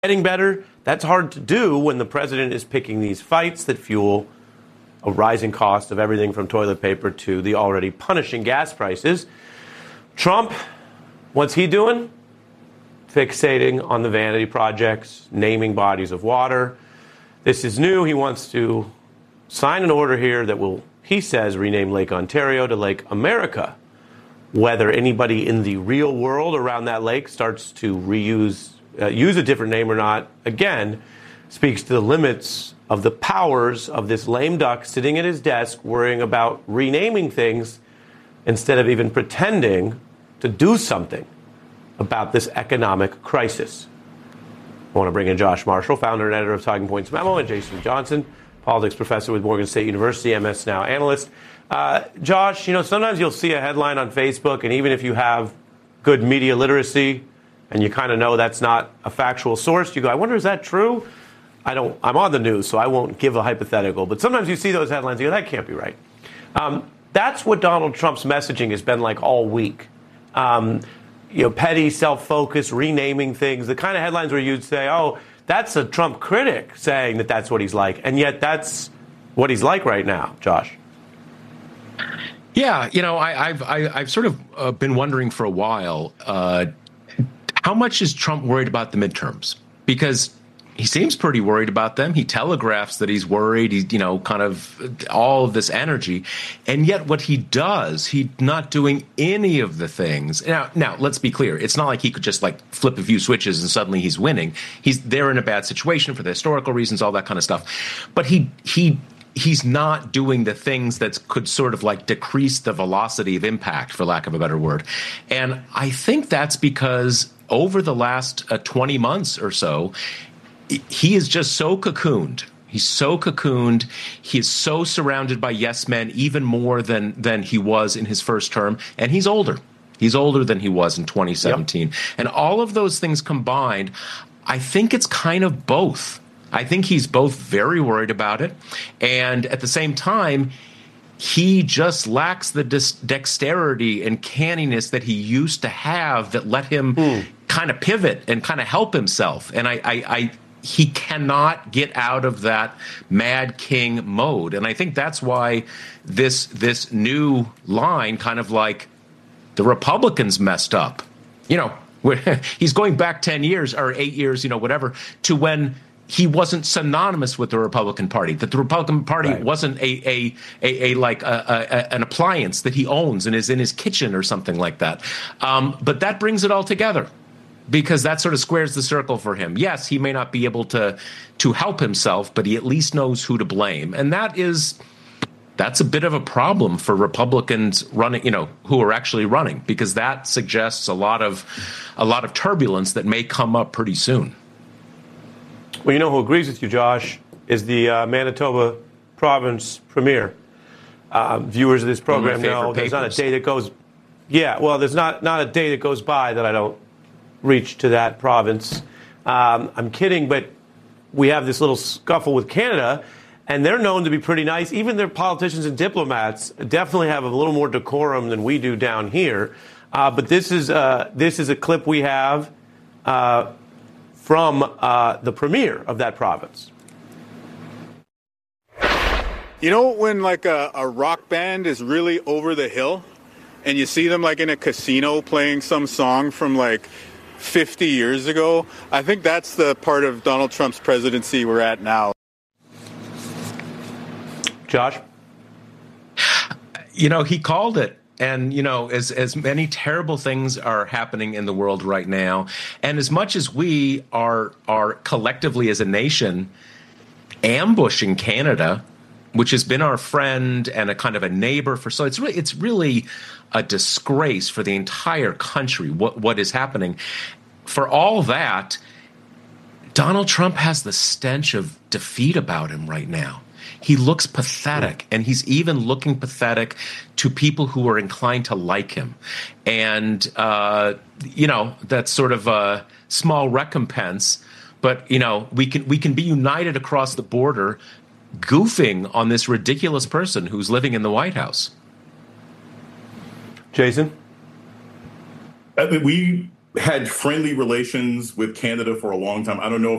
getting better. That's hard to do when the president is picking these fights that fuel a rising cost of everything from toilet paper to the already punishing gas prices. Trump, what's he doing? Fixating on the vanity projects, naming bodies of water. This is new. He wants to sign an order here that will, he says, rename Lake Ontario to Lake America. Whether anybody in the real world around that lake starts to use a different name or not, again, speaks to the limits of the powers of this lame duck sitting at his desk worrying about renaming things instead of even pretending to do something about this economic crisis. I want to bring in Josh Marshall, founder and editor of Talking Points Memo, and Jason Johnson, politics professor with Morgan State University, MS Now analyst. Josh, sometimes you'll see a headline on Facebook, and even if you have good media literacy and you kind of know that's not a factual source, you go, I wonder, is that true? I'm on the news, so I won't give a hypothetical. But sometimes you see those headlines, you go, that can't be right. That's what Donald Trump's messaging has been like all week. Petty, self-focused, renaming things, the kind of headlines where you'd say, oh, that's a Trump critic saying that that's what he's like. And yet that's what he's like right now, Josh. Yeah, I've sort of been wondering for a while, how much is Trump worried about the midterms? Because he seems pretty worried about them. He telegraphs that he's worried. He's, kind of all of this energy. And yet what he does, he's not doing any of the things. Now, let's be clear. It's not like he could just flip a few switches and suddenly he's winning. They're in a bad situation for the historical reasons, all that kind of stuff. But he's not doing the things that could sort of decrease the velocity of impact, for lack of a better word. And I think that's because over the last 20 months or so, he is just so cocooned. He's so cocooned. He is so surrounded by yes men, even more than he was in his first term. And he's older. He's older than he was in 2017. Yep. And all of those things combined, I think it's kind of both. I think he's both very worried about it. And at the same time, he just lacks the dexterity and canniness that he used to have that let him kind of pivot and kind of help himself. And he cannot get out of that Mad King mode. And I think that's why this new line, kind of like the Republicans messed up. He's going back 10 years or 8 years, whatever, to when he wasn't synonymous with the Republican Party, that the Republican Party wasn't an appliance that he owns and is in his kitchen or something like that. But that brings it all together, because that sort of squares the circle for him. Yes, he may not be able to help himself, but he at least knows who to blame. And that's a bit of a problem for Republicans running, who are actually running, because that suggests a lot of turbulence that may come up pretty soon. Well, who agrees with you, Josh, is the Manitoba province premier. Viewers of this program know there's not a day that goes. Yeah, well, there's not a day that goes by that I don't reach to that province. I'm kidding, but we have this little scuffle with Canada, and they're known to be pretty nice. Even their politicians and diplomats definitely have a little more decorum than we do down here. But this is a clip we have from the premier of that province. When a rock band is really over the hill and you see them in a casino playing some song from 50 years ago, I think that's the part of Donald Trump's presidency we're at now. Josh? He called it. And, as many terrible things are happening in the world right now, and as much as we are collectively as a nation ambushing Canada, which has been our friend and a kind of a neighbor it's really a disgrace for the entire country what is happening. For all that, Donald Trump has the stench of defeat about him right now. He looks pathetic, and he's even looking pathetic to people who are inclined to like him. And, that's sort of a small recompense. But, we can be united across the border goofing on this ridiculous person who's living in the White House. Jason? had friendly relations with Canada for a long time. I don't know if